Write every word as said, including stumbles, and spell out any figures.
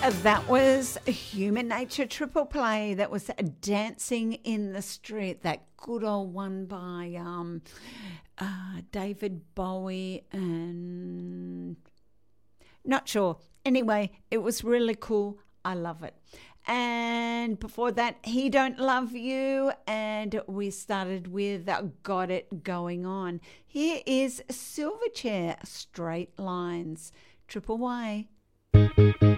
That was Human Nature Triple Play. That was Dancing in the Street, that good old one by um, uh, David Bowie and... Not sure. Anyway, it was really cool. I love it. And before that, He Don't Love You. And we started with Got It Going On. Here is Silverchair, Straight Lines. Triple Y.